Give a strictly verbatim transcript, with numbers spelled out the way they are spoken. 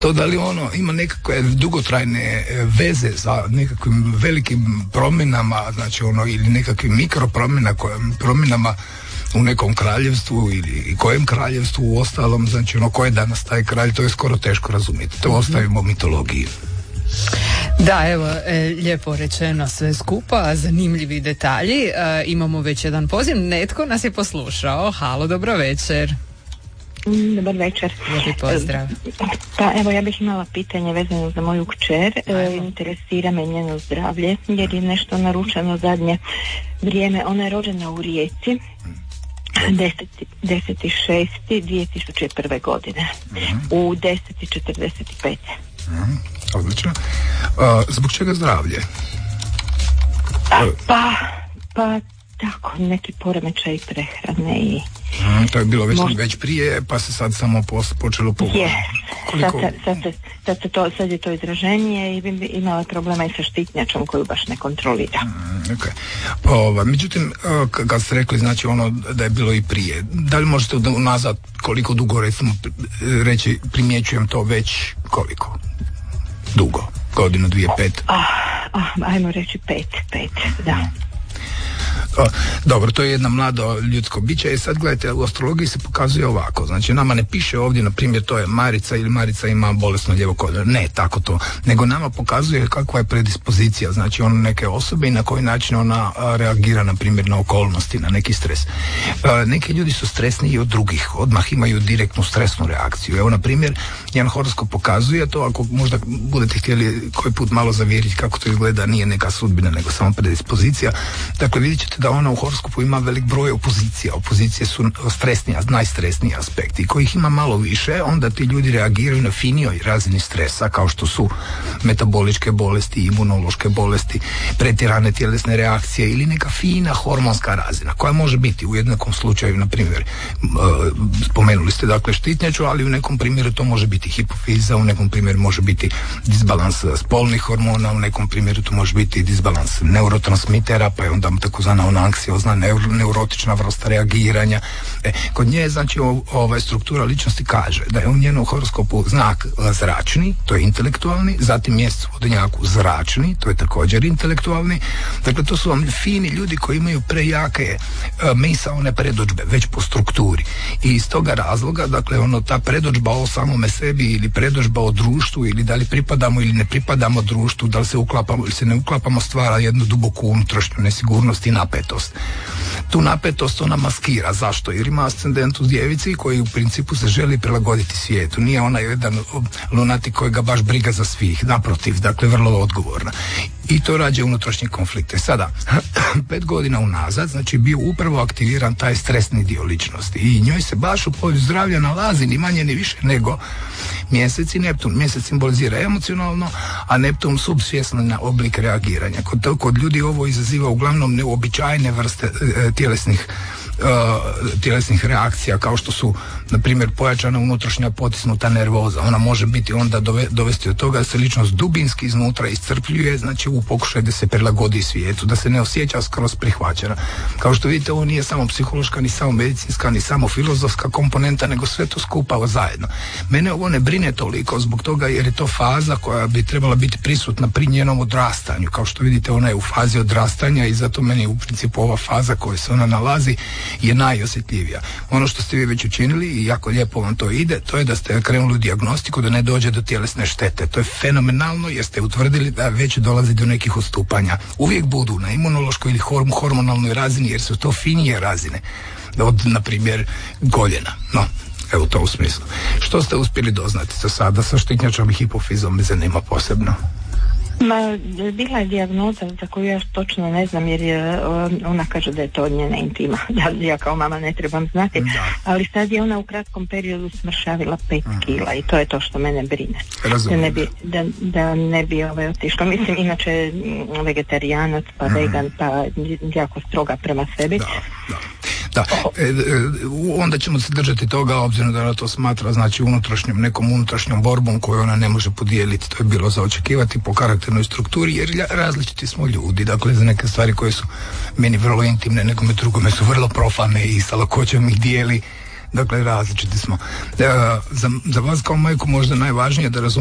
To da li ono ima nekakve dugotrajne veze sa nekakvim velikim promjenama, znači ono, ili nekakvim mikropromjena, promjenama u nekom kraljevstvu ili kojem kraljevstvu u ostalom, znači ono, ko je danas taj kralj, to je skoro teško razumjeti. To ostavimo mitologiji. Da, evo, e, lijepo rečeno sve skupa, zanimljivi detalji. E, imamo već jedan poziv, netko nas je poslušao. Halo, dobro večer. Dobar večer. Lijepi pozdrav. Pa evo, ja bih imala pitanje vezano za moju kćer. E, interesira me njeno zdravlje, jer je nešto naručeno zadnje vrijeme. Ona je rođena u Rijeci deset šesti dvije tisuće prve godine u deset četrdeset pet. Mm, odlično. A, zbog čega zdravlje? Pa, pa tako, neki poremećaj prehrane i... Mm, to je bilo već, možda... već prije, pa se sad samo pos, počelo pogledati. Yes. Koliko... Sad, sad, sad, sad, se to, sad je to izraženije i bi imala problema i sa štitnjačom koju baš ne kontrolira. Mm, okay. Ova, međutim, kad ste rekli, znači ono da je bilo i prije, da li možete unazad koliko dugo, recimo, reći, primjećujem to već koliko? Dugo? Godinu, dvije, pet? Ah, ah, ajmo reći pet, pet, da. O, dobro, to je jedna mlado ljudsko biće i sad gledajte, u astrologiji se pokazuje ovako, znači nama ne piše ovdje, na primjer, to je Marica ili Marica ima bolesno lijevo koljeno, ne tako to, nego nama pokazuje kakva je predispozicija, znači ono neke osobe i na koji način ona a, reagira, na primjer, na okolnosti, na neki stres. A, neki ljudi su stresniji od drugih, odmah imaju direktnu stresnu reakciju. Evo, na primjer, jedan horoskop pokazuje to, ako možda budete htjeli koji put malo zavjeriti kako to izgleda, nije neka sudbina, nego samo predispozicija. Dakle, vidjet ćete da ona u horoskopu ima velik broj opozicija. Opozicije su stresnija, najstresniji aspekti. Kojih ima malo više, onda ti ljudi reagiraju na finijoj razini stresa, kao što su metaboličke bolesti, imunološke bolesti, pretjerane tjelesne reakcije ili neka fina hormonska razina, koja može biti u jednakom slučaju, na primjer, spomenuli ste dakle štitnjaču, ali u nekom primjeru to može biti hipofiza, u nekom primjeru može biti disbalans spolnih hormona, u nekom primjeru to može biti disbalans neurotransmitera, pa je onda takozvana ona anksiozna, neurotična vrsta reagiranja. E, kod nje, znači, ova struktura ličnosti kaže da je u njenom horoskopu znak zračni, to je intelektualni, zatim mjesec u vodenjaku zračni, to je također intelektualni. Dakle, to su vam fini ljudi koji imaju prejake uh, misaone predodžbe, već po strukturi. I iz toga razloga, dakle, ono, ta predodžba o samome sebi ili predodžba o društvu ili da li pripadamo ili ne pripadamo društvu, da li se uklapamo ili se ne uklapamo, stvara jednu duboku unutrašnju nesigurnost i napetost. Tu napetost ona maskira. Zašto? Jer ima ascendent u djevici koji u principu se želi prilagoditi svijetu. Nije ona jedan lunatik koji ga baš briga za svih. Naprotiv, dakle, vrlo odgovorna. I to rađe unutrašnje konflikte. Sada, pet godina unazad, znači, bio upravo aktiviran taj stresni dio ličnosti. I njoj se baš u polju zdravlja nalazi ni manje ni više nego mjesec i Neptun. Mjesec simbolizira emocionalno, a Neptun subsvjesno na oblik reagiranja. Kod, kod ljudi ovo izaziva uglavnom neuobičajene vrste e, tjelesnih Uh, tjelesnih reakcija, kao što su, na primjer, pojačana unutrašnja potisnuta nervoza. Ona može biti onda dove, dovesti od toga da se ličnost dubinski iznutra iscrpljuje, znači u pokušaju da se prilagodi svijetu, da se ne osjeća skroz prihvaćena. Kao što vidite, ovo nije samo psihološka, ni samo medicinska, ni samo filozofska komponenta, nego sve to skupa zajedno. Mene ovo ne brine toliko zbog toga jer je to faza koja bi trebala biti prisutna pri njenom odrastanju. Kao što vidite, ona je u fazi odrastanja i zato meni u principu ova faza koja se ona nalazi je najosjetljivija. Ono što ste vi već učinili i jako lijepo vam to ide, to je da ste krenuli u dijagnostiku da ne dođe do tjelesne štete. To je fenomenalno jer ste utvrdili da već dolazi do nekih odstupanja. Uvijek budu na imunološkoj ili horm- hormonalnoj razini jer su to finije razine od, na primjer, koljena. No, evo to u smislu. Što ste uspjeli doznati za sada sa štitnjačom i hipofizom, me zanima posebno? Ma, bila je dijagnoza za koju ja točno ne znam jer je, ona kaže da je to njena intima. Ja, ja kao mama ne trebam znati, da. Ali sad je ona u kratkom periodu smršavila pet uh-huh. kila i to je to što mene brine. Da ne bi, da, da ne bi ovaj, otišlo. Mislim, inače vegetarijanac, pa uh-huh. vegan, pa jako stroga prema sebi. Da, da. Da, e, e, onda ćemo se držati toga, obzirom da ona to smatra, znači, unutrašnjom, nekom unutrašnjom borbom koju ona ne može podijeliti. To je bilo za očekivati po karakternoj strukturi, jer različiti smo ljudi. Dakle, za neke stvari koje su meni vrlo intimne, nekome drugome su vrlo profane i sa lakoćom ih dijeli. dakle različiti smo. E, za, za vas kao majku možda najvažnije da razumijete